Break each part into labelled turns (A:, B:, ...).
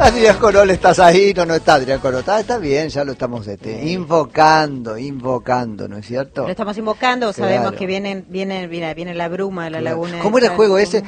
A: Adrián Corol, ¿estás ahí? No está Adrián Corol. Está bien, ya lo estamos invocando, ¿no es cierto?
B: Lo estamos invocando,
A: Claro.
B: sabemos que viene la bruma de la laguna.
A: ¿Cómo era el juego ese?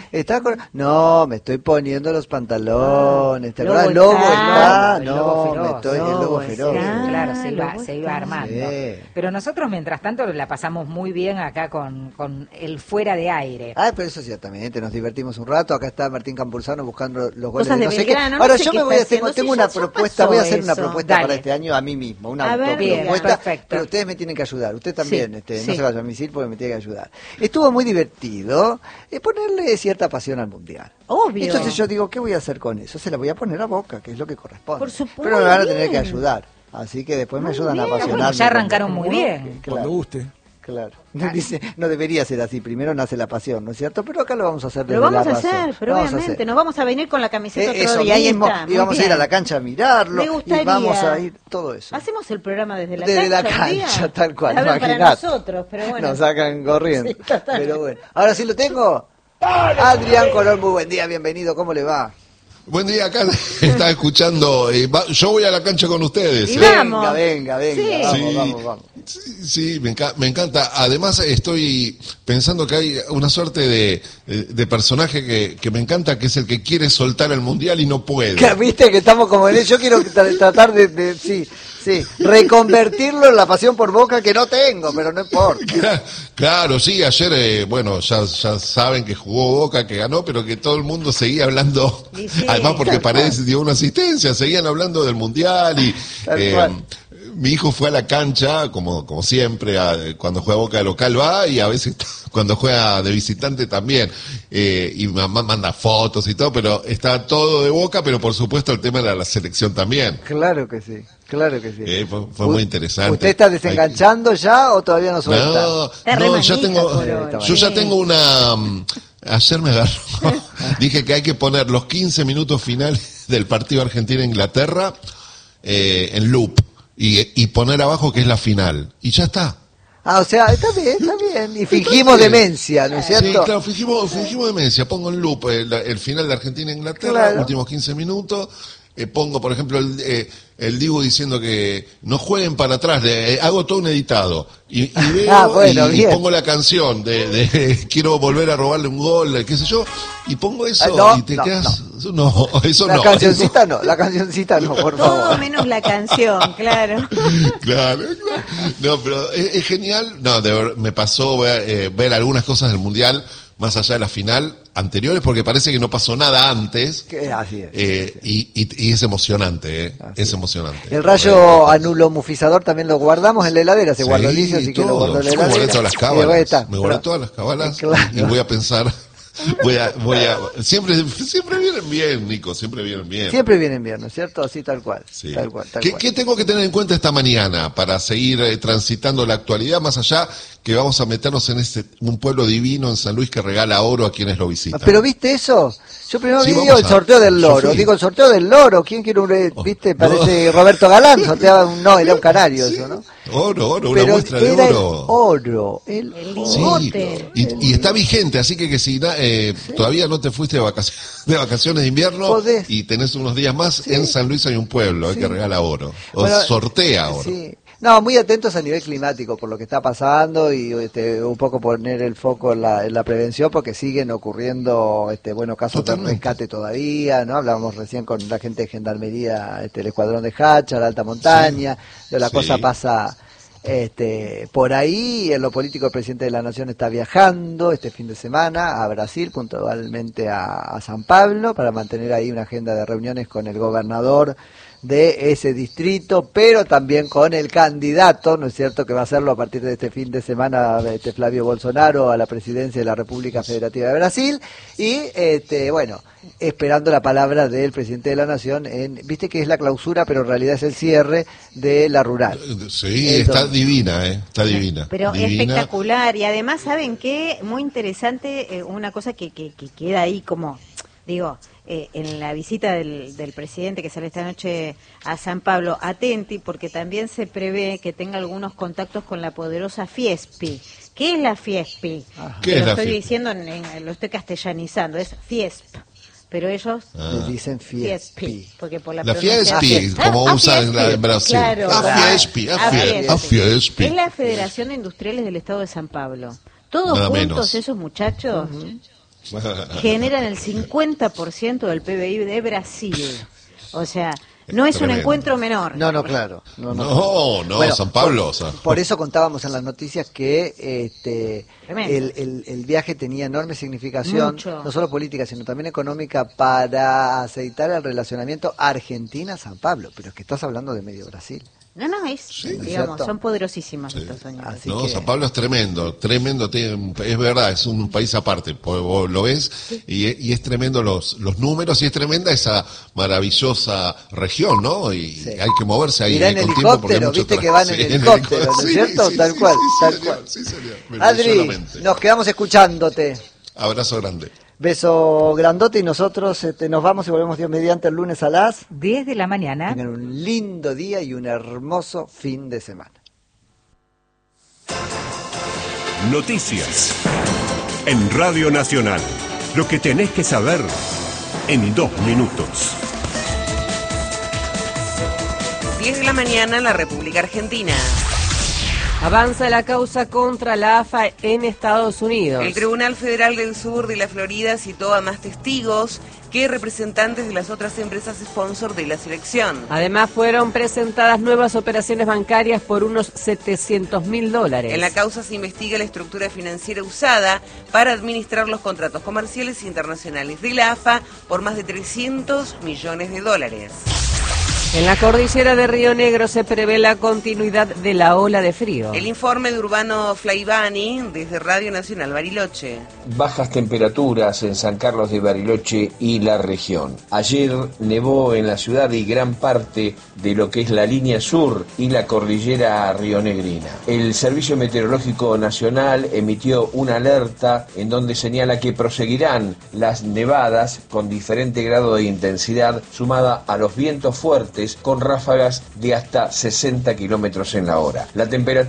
A: No, me estoy poniendo los pantalones. ¿Te acuerdas? El lobo está.
C: El lobo
A: No,
C: feroz.
A: me estoy el lobo feroz.
C: Sí, claro,
B: lobo
C: se iba
B: está.
C: armando.
A: Sí.
C: Pero nosotros, mientras tanto, la pasamos muy bien acá con el fuera de aire.
A: Ah, pero eso ciertamente, nos divertimos un rato. Acá está Martín Campuzano buscando los goles
B: Cosas
A: de
B: de
A: no sé qué.
B: Belgrano, no
A: Ahora
B: sé
A: yo
B: qué
A: me voy
B: está
A: a tengo
B: haciendo. Sí,
A: una
B: ya
A: propuesta,
B: pasó
A: voy a hacer una
B: eso.
A: propuesta
C: Dale.
A: para este año a mí mismo, una
B: A ver,
A: autopropuesta,
C: bien, perfecto.
A: pero ustedes me tienen que ayudar, usted también,
B: Sí,
A: no
B: sí.
A: se vaya a misil porque me tiene que ayudar. Estuvo muy divertido ponerle cierta pasión al Mundial.
B: Obvio.
A: Entonces yo digo, ¿qué voy a hacer con eso? Se la voy a poner a Boca, que es lo que corresponde.
B: Por supuesto,
A: pero me van a tener que
B: bien.
A: ayudar, así que después me
B: Muy
A: ayudan a
B: bien.
A: apasionarme.
C: Bueno, ya arrancaron muy bien.
D: Cuando guste.
A: Claro. Dice, no debería ser así, primero nace la pasión, ¿no es cierto? Pero acá lo vamos a hacer desde
B: Lo vamos
A: la
B: a
A: razón.
B: hacer, pero
A: Lo vamos a
B: obviamente.
A: hacer.
B: Nos vamos a venir con la camiseta otro
A: Eso
B: día. Ahí
A: mismo,
B: está.
A: y
B: muy
A: vamos a ir
B: bien.
A: a la cancha a mirarlo,
B: Me gustaría.
A: y vamos a ir todo eso.
B: Hacemos el programa desde la
A: Desde
B: cancha.
A: la
B: un día.
A: cancha, tal cual,
B: Hablan para
A: imaginate.
B: nosotros, pero bueno.
A: Nos sacan corriendo.
B: Sí, total.
A: Pero bueno, ahora sí lo tengo. Adrián Colón, muy buen día, bienvenido, ¿cómo le va?
E: Buen día, acá está escuchando. Yo voy a la cancha con ustedes.
B: Y
E: ¿eh?
B: vamos.
A: Venga,
B: Sí.
A: vamos.
E: Sí, me encanta. Además, estoy pensando que hay una suerte de personaje que me encanta, que es el que quiere soltar el mundial y no puede.
A: Que, Viste que estamos como en yo quiero tratar de reconvertirlo en la pasión por Boca que no tengo, pero no importa.
E: Claro, sí, ayer, bueno, ya saben que jugó Boca, que ganó, pero que todo el mundo seguía hablando,
B: Y sí,
E: además porque
A: tal cual.
E: Paredes dio una asistencia, seguían hablando del mundial y
A: Tal cual.
E: mi hijo fue a la cancha, como siempre, cuando juega Boca de local va y a veces cuando juega de visitante también, y mamá manda fotos y todo, pero está todo de Boca, pero por supuesto el tema de la selección también.
A: Claro que sí.
E: Fue muy interesante.
A: ¿Usted está desenganchando ya o todavía no suelta?
E: No, ya tengo,
B: por hora.
E: yo ya tengo una, ayer me agarró, dije que hay que poner los 15 minutos finales del partido Argentina-Inglaterra en loop y poner abajo que es la final, y ya está.
A: Ah, o sea, está bien. Y fingimos demencia, ¿no es cierto?
E: Sí, claro, fingimos demencia, pongo en loop el final de Argentina-Inglaterra,
A: Claro.
E: últimos 15 minutos. Pongo, por ejemplo, el Dibu diciendo que no jueguen para atrás, hago todo un editado y veo
A: bueno,
E: y
A: bien.
E: pongo la canción de quiero volver a robarle un gol, qué sé yo, y pongo eso
A: No,
E: y te
A: no,
E: quedas, eso
A: La
E: no.
A: cancioncita no, por
B: Todo
A: favor.
B: menos la canción, claro.
E: Claro. No, pero es genial. No, me pasó ver algunas cosas del Mundial más allá de la final anteriores, porque parece que no pasó nada antes.
A: Así es.
E: Y es emocionante,
A: Así
E: es emocionante.
A: El rayo anulomufizador también lo guardamos en la heladera, se guardó liso, así que lo
E: todo.
A: guardó en la
E: Yo me
A: heladera.
E: guardé todas las
A: Y después
E: cábalas.
A: está.
E: Me guardé todas las cábalas
A: Claro.
E: y voy a pensar. Voy a siempre vienen bien, Nico, siempre vienen bien.
A: Siempre vienen bien, ¿no es cierto? Así tal cual.
E: Sí.
A: Tal cual.
E: ¿Qué tengo que tener en cuenta esta mañana para seguir transitando la actualidad, más allá que vamos a meternos en un pueblo divino en San Luis que regala oro a quienes lo visitan?
A: ¿Pero viste eso? Yo primero
E: Sí,
A: vi
E: vamos
A: el
E: a-
A: sorteo del
E: yo
A: loro.
E: fui.
A: Digo, el sorteo del loro. ¿Quién quiere viste? Parece Roberto Galán, sorteaba no, era un canario eso, ¿no?
E: Oro, una
A: Pero
E: muestra de
A: era
E: oro.
A: el
E: Sí,
B: lingote.
E: y está vigente, así que si todavía no te fuiste de vacaciones de invierno
A: Podés.
E: y tenés unos días más, en San Luis hay un pueblo que regala oro, o
A: Bueno,
E: sortea oro.
A: Sí. No, muy atentos a nivel climático por lo que está pasando y un poco poner el foco en la prevención porque siguen ocurriendo casos
E: Totalmente.
A: de rescate todavía, ¿no? Hablábamos recién con la gente de Gendarmería, el escuadrón de Hacha, la alta montaña, la
E: Sí.
A: cosa pasa por ahí. En lo político el presidente de la Nación está viajando este fin de semana a Brasil, puntualmente a San Pablo, para mantener ahí una agenda de reuniones con el gobernador de ese distrito, pero también con el candidato, ¿no es cierto?, que va a hacerlo a partir de este fin de semana, Flavio Bolsonaro, a la presidencia de la República Federativa de Brasil, y esperando la palabra del presidente de la Nación viste que es la clausura, pero en realidad es el cierre de la rural.
E: Sí,
A: Entonces,
E: está divina, está divina.
B: Pero
E: divina.
B: espectacular. Y además, ¿saben qué? Muy interesante, una cosa que queda ahí como, digo, en la visita del presidente que sale esta noche a San Pablo, atenti, porque también se prevé que tenga algunos contactos con la poderosa Fiespi. ¿Qué es la Fiespi?
E: ¿Qué
B: Te
E: es
B: lo
E: la
B: estoy
E: Fiespi?
B: diciendo, lo estoy castellanizando, es Fiesp. pero ellos
A: Le dicen Fiespi.
B: porque por la
E: La
B: pronunciación-
E: Fiespi, como usan en Brasil.
B: Claro,
E: Fiespi, Fiespi.
B: Es la Federación de Industriales del Estado de San Pablo. Todos
E: Nada
B: juntos
E: menos.
B: esos muchachos generan el 50% del PBI de Brasil. O sea, no es un
E: Tremendo.
B: encuentro menor.
A: No, claro. No.
E: No,
A: Bueno,
E: San Pablo. O sea.
A: Por eso contábamos en las noticias que
B: Tremendo.
A: el viaje tenía enorme significación,
B: Mucho.
A: no solo política, sino también económica, para aceitar el relacionamiento Argentina-San Pablo. Pero es que estás hablando de medio Brasil.
B: No, es, digamos,
A: ¿cierto?
B: son poderosísimos estos señores.
A: Así
E: No,
A: que-
E: San Pablo es tremendo, es verdad, es un país aparte, vos lo ves, y es tremendo los números, y es tremenda esa maravillosa región, ¿no? Y
A: Sí.
E: hay que moverse ahí
A: Irá en
E: con tiempo porque hay
A: helicóptero,
E: mucho
A: viste que
E: tra-
A: van en
E: Sí,
A: helicóptero, ¿no es
E: sí,
A: cierto?
E: sí,
A: Tal
E: sí,
A: cual,
E: sí,
A: tal
E: señor,
A: cual.
E: sí, señor.
A: Adri,
E: Solamente.
A: nos quedamos escuchándote.
E: Abrazo grande.
A: Beso grandote y nosotros nos vamos y volvemos Dios mediante el lunes a las...
C: 10 de la mañana.
A: Tengan un lindo día y un hermoso fin de semana.
D: Noticias en Radio Nacional. Lo que tenés que saber en 2 minutos.
F: 10 de la mañana en la República Argentina.
G: Avanza la causa contra la AFA en Estados Unidos.
F: El Tribunal Federal del Sur de la Florida citó a más testigos que representantes de las otras empresas sponsor de la selección.
G: Además, fueron presentadas nuevas operaciones bancarias por unos $700.000.
F: En la causa se investiga la estructura financiera usada para administrar los contratos comerciales internacionales de la AFA por más de $300 millones.
G: En la cordillera de Río Negro se prevé la continuidad de la ola de frío.
F: El informe de Urbano Flaivani desde Radio Nacional Bariloche.
H: Bajas temperaturas en San Carlos de Bariloche y la región. Ayer nevó en la ciudad y gran parte de lo que es la línea sur y la cordillera rionegrina. El Servicio Meteorológico Nacional emitió una alerta en donde señala que proseguirán las nevadas con diferente grado de intensidad sumada a los vientos fuertes con ráfagas de hasta 60 kilómetros en la hora. La temperatura